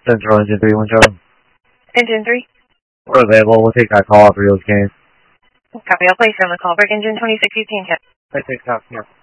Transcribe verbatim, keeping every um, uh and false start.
Central Engine three one seven. Engine three. We're available. We'll take that call after those games. Copy. I'll place you on the call. Break engine twenty-six eighteen. I take that, yeah.